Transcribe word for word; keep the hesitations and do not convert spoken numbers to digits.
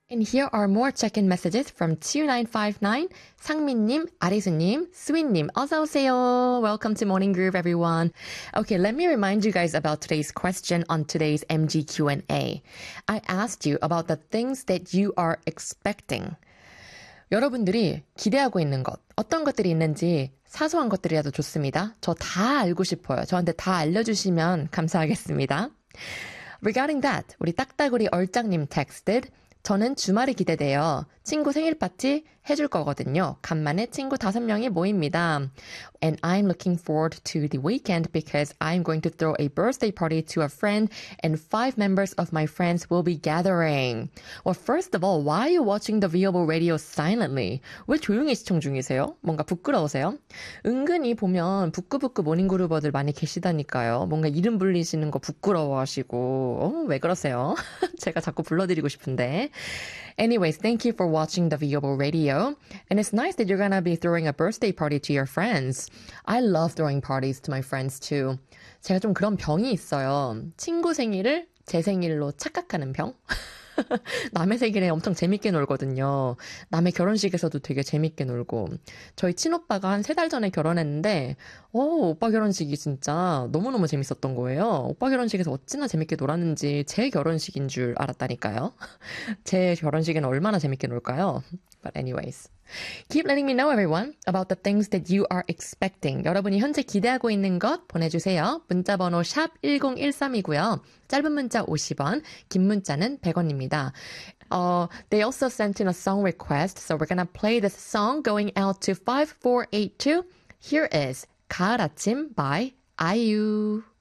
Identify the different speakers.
Speaker 1: And here are more check-in messages from two nine five nine, 상민님, 아리수님, 스윗님, 어서오세요. Welcome to Morning Groove, everyone. Okay, let me remind you guys about today's question on today's M G Q and A. I asked you about the things that you are expecting. 여러분들이 기대하고 있는 것, 어떤 것들이 있는지 사소한 것들이라도 좋습니다. 저 다 알고 싶어요. 저한테 다 알려주시면 감사하겠습니다. Regarding that, 우리 딱따구리 얼짱님 texted, 저는 주말이 기대돼요. 친구 생일 파티 해줄 거거든요. 간만에 친구 다섯 명이 모입니다. And I'm looking forward to the weekend because I'm going to throw a birthday party to a friend and five members of my friends will be gathering. Well, first of all, why are you watching the Viable Radio silently? 왜 조용히 시청 중이세요? 뭔가 부끄러우세요? 은근히 보면 부끄부끄 모닝그루버들 많이 계시다니까요. 뭔가 이름 불리시는 거 부끄러워하시고 어, 왜 그러세요? 제가 자꾸 불러드리고 싶은데. Anyways, thank you for watching the Viable Radio. And it's nice that you're gonna be throwing a birthday party to your friends. I love throwing parties to my friends too. 제가 좀 그런 병이 있어요. 친구 생일을 제 생일로 착각하는 병? 남의 생일에 엄청 재밌게 놀거든요. 남의 결혼식에서도 되게 재밌게 놀고. 저희 친오빠가 한 세 달 전에 결혼했는데 어, 오빠 결혼식이 진짜 너무너무 재밌었던 거예요. 오빠 결혼식에서 어찌나 재밌게 놀았는지 제 결혼식인 줄 알았다니까요. 제 결혼식에는 얼마나 재밌게 놀까요? But anyways. Keep letting me know, everyone, about the things that you are expecting. 여러분이 현재 기대하고 있는 것 보내주세요. 문자번호 샵 일공일삼이고요. 짧은 문자 오십 원, 긴 문자는 백 원입니다. Uh, they also sent in a song request, so we're gonna play this song going out to five four eight two. Here is 가을 아침 by 아이유.